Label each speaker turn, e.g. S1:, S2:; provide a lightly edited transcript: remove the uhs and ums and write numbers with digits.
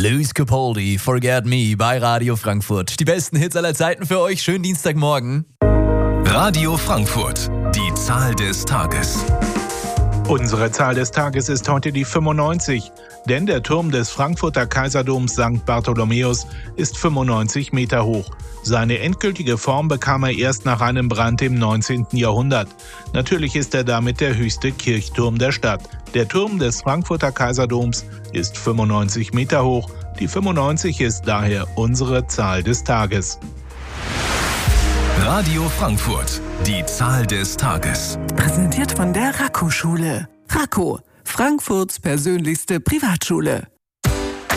S1: Luis Capaldi, Forget Me bei Radio Frankfurt. Die besten Hits aller Zeiten für euch. Schönen Dienstagmorgen.
S2: Radio Frankfurt, die Zahl des Tages.
S3: Unsere Zahl des Tages ist heute die 95, denn der Turm des Frankfurter Kaiserdoms St. Bartholomäus ist 95 Meter hoch. Seine endgültige Form bekam er erst nach einem Brand im 19. Jahrhundert. Natürlich ist er damit der höchste Kirchturm der Stadt. Der Turm des Frankfurter Kaiserdoms ist 95 Meter hoch. Die 95 ist daher unsere Zahl des Tages.
S2: Radio Frankfurt, die Zahl des Tages.
S4: Präsentiert von der Raco-Schule. Raco, Frankfurts persönlichste Privatschule.